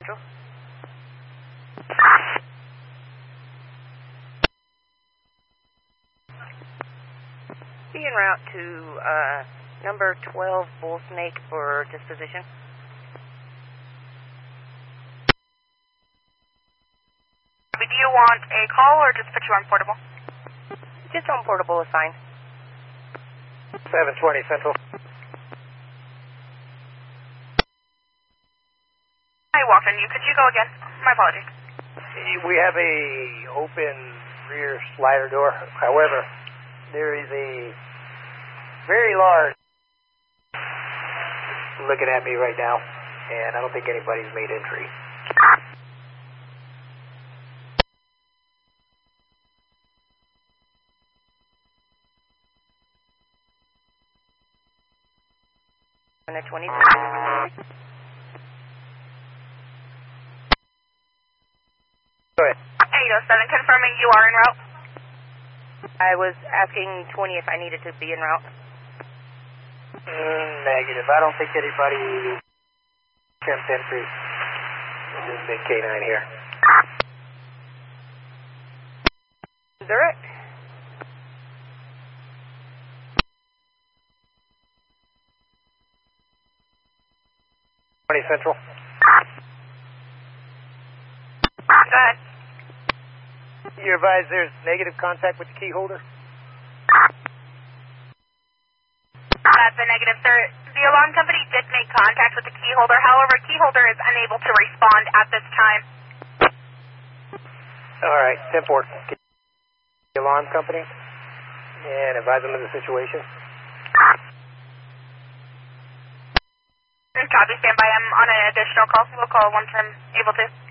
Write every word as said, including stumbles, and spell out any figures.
Central. Be en route to uh, number twelve Bull Snake for disposition. Do you want a call or just put you on portable? Just on portable is fine. seven twenty Central. I walked on you. Could you go again? My apologies. We have a open rear slider door. However, there is a very large looking at me right now, and I don't think anybody's made entry. twenty. Go ahead. eight oh seven, confirming you are en route. I was asking twenty if I needed to be en route. Mm, negative. I don't think anybody attempt entry. This is Big K nine here. Direct. twenty Central. Go ahead. You advise there's negative contact with the key holder? That's a negative, sir. The alarm company did make contact with the key holder. However, key holder is unable to respond at this time. All right, ten four. The alarm company and advise them of the situation. Copy, stand by. I'm on an additional call. We'll call once I'm able to.